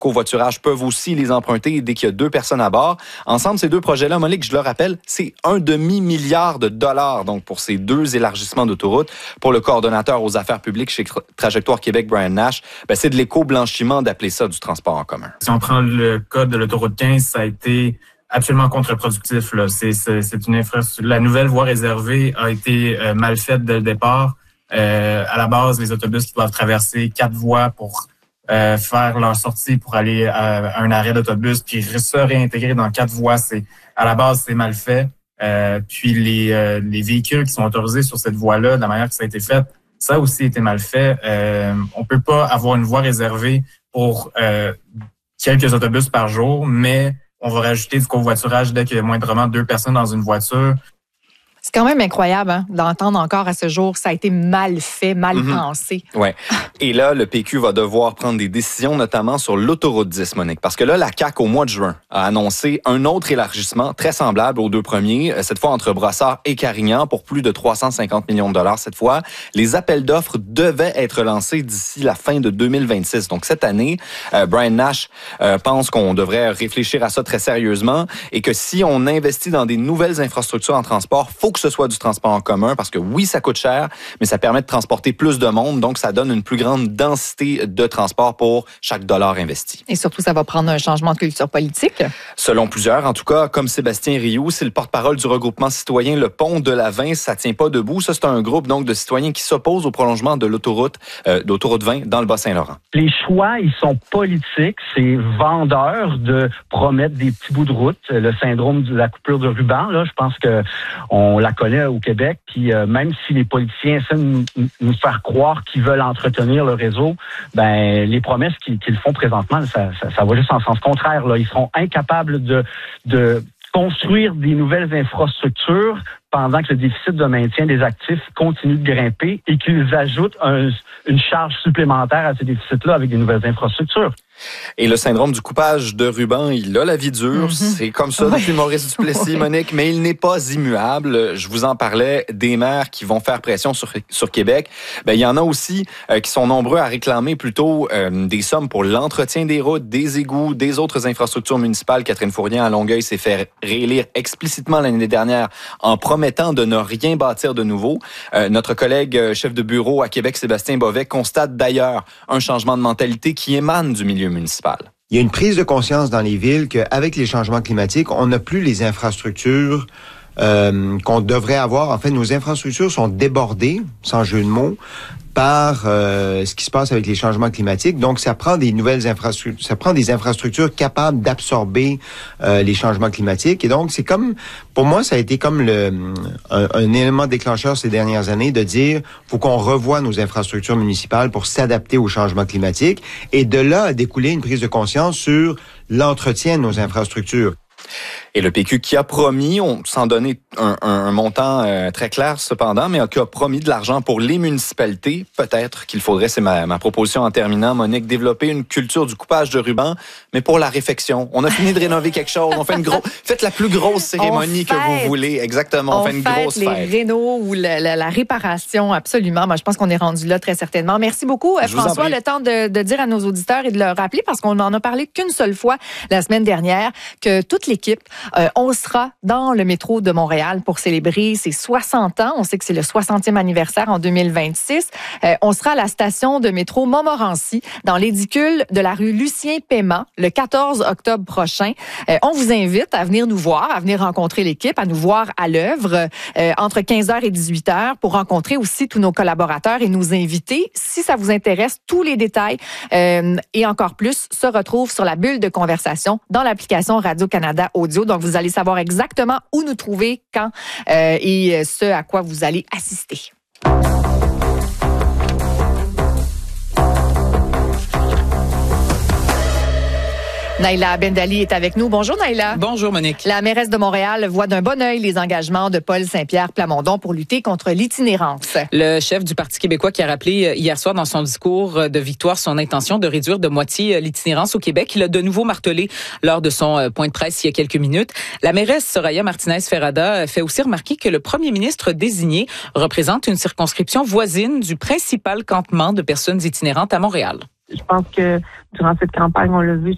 covoiturage peuvent aussi les emprunter dès qu'il y a 2 personnes à bord. Ensemble, ces 2 projets-là, Monique, je le rappelle, c'est $1,5 milliard donc pour ces 2 élargissements d'autoroute. Pour le coordonnateur aux affaires publiques chez Trajectoire Québec, Brian Nash, c'est de l'éco-blanchiment d'appeler ça du transport en commun. Si on prend le cas de l'autoroute 15, ça a été absolument contre-productif. Là. C'est une infrastructure. La nouvelle voie réservée a été mal faite dès le départ. À la base, les autobus qui doivent traverser 4 voies pour faire leur sortie pour aller à un arrêt d'autobus, puis se réintégrer dans 4 voies, à la base, c'est mal fait. Puis les véhicules qui sont autorisés sur cette voie-là, de la manière que ça a été fait, ça a aussi été mal fait. On peut pas avoir une voie réservée pour quelques autobus par jour, mais on va rajouter du covoiturage dès qu'il y a moindrement 2 personnes dans une voiture. C'est quand même incroyable d'entendre encore à ce jour que ça a été mal fait, mal pensé. Ouais. Et là, le PQ va devoir prendre des décisions, notamment sur l'autoroute 10, Monique. Parce que là, la CAQ, au mois de juin, a annoncé un autre élargissement très semblable aux 2 premiers, cette fois entre Brossard et Carignan, pour plus de 350 millions de dollars cette fois. Les appels d'offres devaient être lancés d'ici la fin de 2026. Donc, cette année, Brian Nash pense qu'on devrait réfléchir à ça très sérieusement et que si on investit dans des nouvelles infrastructures en transport, faut que ce soit du transport en commun parce que oui, ça coûte cher, mais ça permet de transporter plus de monde, donc ça donne une plus grande densité de transport pour chaque dollar investi. Et surtout, ça va prendre un changement de culture politique. Selon plusieurs, en tout cas, comme Sébastien Rioux, c'est le porte-parole du regroupement citoyen Le Pont de la Vin, ça tient pas debout. Ça, c'est un groupe donc de citoyens qui s'opposent au prolongement de l'autoroute 20 dans le Bas-Saint-Laurent. Les choix, ils sont politiques. C'est vendeur de promettre des petits bouts de route. Le syndrome de la coupure de ruban, là, je pense que on la connaît au Québec. Puis même si les politiciens essaient de nous faire croire qu'ils veulent entretenir le réseau, les promesses qu'ils font présentement, ça va juste en sens contraire. Là. Ils seront incapables de construire des nouvelles infrastructures pendant que le déficit de maintien des actifs continue de grimper et qu'ils ajoutent une charge supplémentaire à ces déficits-là avec des nouvelles infrastructures. Et le syndrome du coupage de ruban, il a la vie dure. C'est comme ça depuis Maurice Duplessis, Monique, mais il n'est pas immuable. Je vous en parlais, des maires qui vont faire pression sur Québec. Il y en a aussi qui sont nombreux à réclamer plutôt des sommes pour l'entretien des routes, des égouts, des autres infrastructures municipales. Catherine Fournier à Longueuil s'est fait réélire explicitement l'année dernière en promettant de ne rien bâtir de nouveau. Notre collègue chef de bureau à Québec, Sébastien Bovet, constate d'ailleurs un changement de mentalité qui émane du milieu municipal. Il y a une prise de conscience dans les villes qu'avec les changements climatiques, on n'a plus les infrastructures qu'on devrait avoir. En fait, nos infrastructures sont débordées, sans jeu de mots, par ce qui se passe avec les changements climatiques. Donc, ça prend des nouvelles infrastructures, ça prend des infrastructures capables d'absorber les changements climatiques. Et donc, c'est comme, pour moi, ça a été comme un élément déclencheur ces dernières années de dire, faut qu'on revoie nos infrastructures municipales pour s'adapter aux changements climatiques. Et de là a découlé une prise de conscience sur l'entretien de nos infrastructures. Et le PQ qui a promis, sans donner un montant très clair cependant, mais qui a promis de l'argent pour les municipalités. Peut-être qu'il faudrait, c'est ma proposition en terminant, Monique, développer une culture du coupage de ruban, mais pour la réfection. On a fini de rénover quelque chose, on fait faites la plus grosse cérémonie que vous voulez. Exactement, on fait une grosse fête. Les rénos ou la réparation, absolument. Moi, je pense qu'on est rendu là très certainement. Merci beaucoup, François. Le temps de dire à nos auditeurs et de leur rappeler, parce qu'on n'en a parlé qu'une seule fois la semaine dernière, que toute l'équipe, on sera dans le métro de Montréal pour célébrer ses 60 ans. On sait que c'est le 60e anniversaire en 2026. On sera à la station de métro Montmorency, dans l'édicule de la rue Lucien-Paiement, le 14 octobre prochain. On vous invite à venir nous voir, à venir rencontrer l'équipe, à nous voir à l'œuvre entre 15h et 18h pour rencontrer aussi tous nos collaborateurs et nous inviter. Si ça vous intéresse, tous les détails et encore plus se retrouvent sur la bulle de conversation dans l'application Radio-Canada Audio. Donc, vous allez savoir exactement où nous trouver, quand et ce à quoi vous allez assister. Naïla Bendali est avec nous. Bonjour Naïla. Bonjour Monique. La mairesse de Montréal voit d'un bon œil les engagements de Paul Saint-Pierre Plamondon pour lutter contre l'itinérance. Le chef du Parti québécois qui a rappelé hier soir dans son discours de victoire son intention de réduire de moitié l'itinérance au Québec. Il a de nouveau martelé lors de son point de presse il y a quelques minutes. La mairesse Soraya Martinez-Ferrada fait aussi remarquer que le premier ministre désigné représente une circonscription voisine du principal campement de personnes itinérantes à Montréal. Je pense que durant cette campagne, on l'a vu,